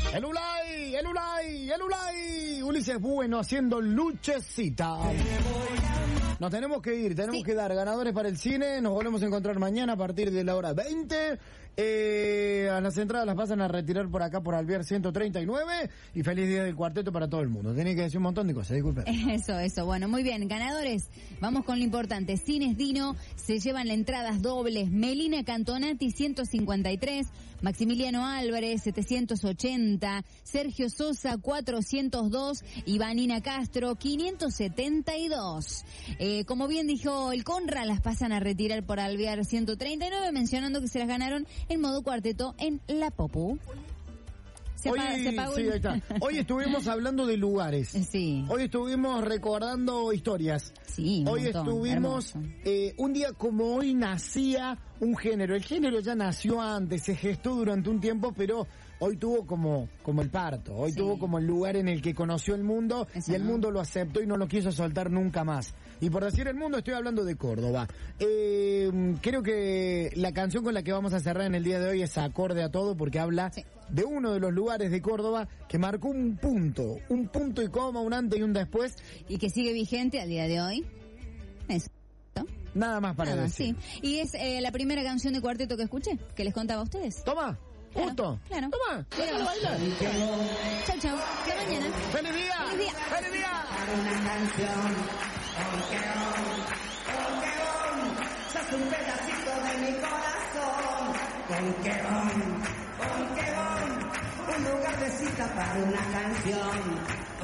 El Ulay. Ulises Bueno haciendo luchecita. Nos tenemos que ir, que dar ganadores para el cine. Nos volvemos a encontrar mañana a partir de la hora 20. A las entradas las pasan a retirar por acá por Alvear 139. Y feliz día del cuarteto para todo el mundo. Tenía que decir un montón de cosas, disculpen. Eso. Bueno, muy bien. Ganadores, vamos con lo importante. Cines Dino se llevan las entradas dobles. Melina Cantonati 153. Maximiliano Álvarez 780. Sergio Sosa 402. Y Vanina Castro 572. Como bien dijo el Conra, las pasan a retirar por Alvear 139, mencionando que se las ganaron en modo cuarteto en La Popu. Se pagó sí, ahí está. Hoy estuvimos hablando de lugares. Sí. Hoy estuvimos recordando historias. Sí, hoy estuvimos, un día como hoy nacía un género. El género ya nació antes, se gestó durante un tiempo, pero hoy tuvo como el parto. Hoy tuvo como el lugar en el que conoció el mundo. Eso, y el mundo lo aceptó y no lo quiso soltar nunca más. Y por decir el mundo, estoy hablando de Córdoba. Creo que la canción con la que vamos a cerrar en el día de hoy es acorde a todo, porque habla de uno de los lugares de Córdoba que marcó un punto y coma, un antes y un después. Y que sigue vigente al día de hoy. Eso. Nada más para decir. Sí. Y es la primera canción de cuarteto que escuché, que les contaba a ustedes. Toma. Claro, justo. Claro. Toma. Chau. Hasta mañana. ¡Feliz día! ¡Feliz día! Una canción. Sos un pedacito de mi corazón. Un lugar de cita para una canción.